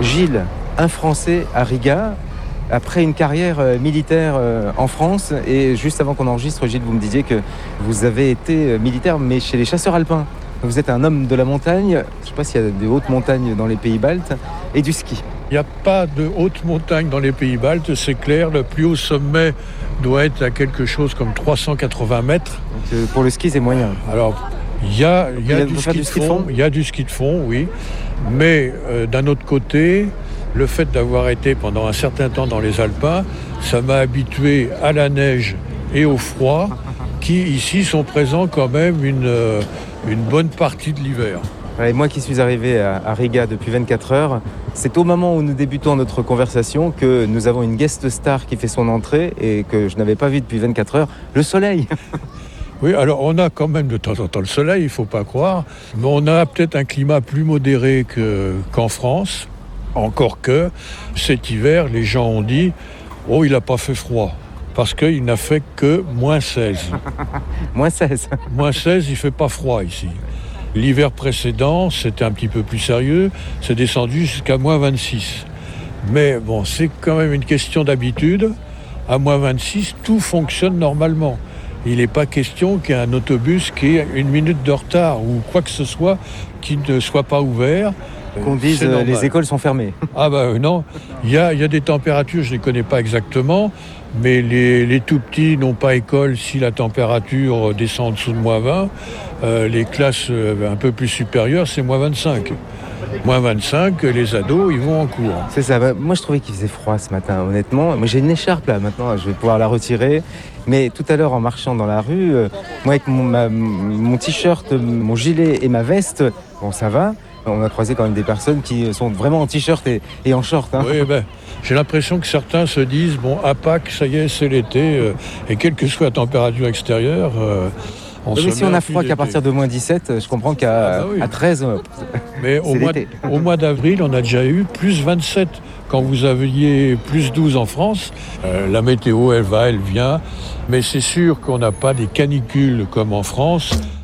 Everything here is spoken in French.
Gilles, un Français à Riga, après une carrière militaire en France. Et juste avant qu'on enregistre, Gilles, vous me disiez que vous avez été militaire, mais chez les chasseurs alpins. Vous êtes un homme de la montagne. Je ne sais pas s'il y a des hautes montagnes dans les pays baltes, et du ski. Il n'y a pas de haute montagne dans les pays baltes, c'est clair. Le plus haut sommet doit être à quelque chose comme 380 mètres. Donc, pour le ski, c'est moyen. Alors, il y a du ski de fond. Il y a du ski de fond, oui. Mais d'un autre côté, le fait d'avoir été pendant un certain temps dans les Alpins, ça m'a habitué à la neige et au froid, qui ici sont présents quand même une bonne partie de l'hiver. Et moi qui suis arrivé à Riga depuis 24 heures, c'est au moment où nous débutons notre conversation que nous avons une guest star qui fait son entrée et que je n'avais pas vu depuis 24 heures, le soleil. Oui, alors on a quand même de temps en temps le soleil, il ne faut pas croire, mais on a peut-être un climat plus modéré qu'en France, encore que cet hiver, les gens ont dit « Oh, il n'a pas fait froid ». Parce qu'il n'a fait que moins 16. Moins 16. Moins 16, il ne fait pas froid ici. L'hiver précédent, c'était un petit peu plus sérieux, c'est descendu jusqu'à moins 26. Mais bon, c'est quand même une question d'habitude. À moins 26, tout fonctionne normalement. Il n'est pas question qu'il y ait un autobus qui ait une minute de retard ou quoi que ce soit qui ne soit pas ouvert. Qu'on dise les écoles sont fermées. Ah bah non, il y a des températures, je ne les connais pas exactement, mais les tout petits n'ont pas école si la température descend en dessous de moins 20. Les classes un peu plus supérieures, c'est moins 25. Moins 25, les ados, ils vont en cours. C'est ça. Moi, je trouvais qu'il faisait froid ce matin, honnêtement. Moi, j'ai une écharpe là maintenant, je vais pouvoir la retirer. Mais tout à l'heure, en marchant dans la rue, moi, avec mon t-shirt, mon gilet et ma veste, bon, ça va. On a croisé quand même des personnes qui sont vraiment en t-shirt et en short. Hein. Oui, j'ai l'impression que certains se disent, bon, à Pâques, ça y est, c'est l'été, et quelle que soit la température extérieure, mais si on a froid qu'à partir de moins 17, je comprends qu'à à 13, mais au mois d'avril, on a déjà eu plus 27. Quand vous aviez plus 12 en France, la météo, elle va, elle vient. Mais c'est sûr qu'on n'a pas des canicules comme en France.